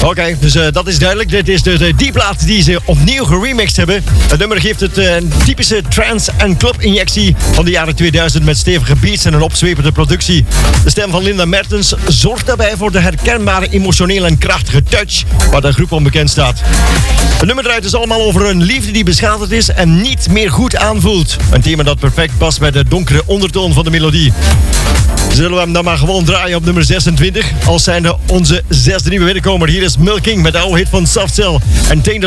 Oké, dus dat is duidelijk. Dit is dus die plaat die ze opnieuw geremixed hebben. Het nummer geeft het een typische trance- en club-injectie van de jaren 2000 met stevige beats en een opzwepende productie. De stem van Linda Mertens zorgt daarbij voor de herkenbare, emotionele en krachtige touch waar de groep onbekend staat. Het nummer draait dus allemaal over een liefde die beschadigd is en niet meer goed aanvoelt. Een thema dat perfect past bij de donkere ondertoon van de melodie. Zullen we hem dan maar gewoon draaien op nummer 26? Als zijnde onze 6e nieuwe binnenkomer. Hier is Milking met de oude hit van Soft Cell en Taint the